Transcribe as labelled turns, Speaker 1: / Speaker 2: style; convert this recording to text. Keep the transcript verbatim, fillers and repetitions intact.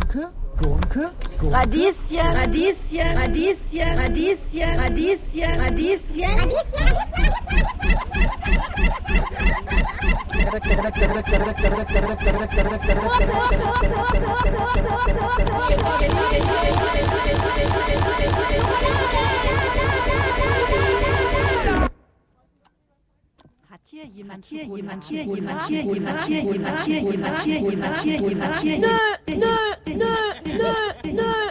Speaker 1: Gurke, Gurke, Gurke.
Speaker 2: Radieschen, Radieschen, Radieschen, Radieschen, Radieschen, Radieschen.
Speaker 3: Hat hier jemand hier jemand hier jemand hier jemand hier jemand hier jemand hier jemand hier jemand hier?
Speaker 2: Nö, nö, nö, nö, nö.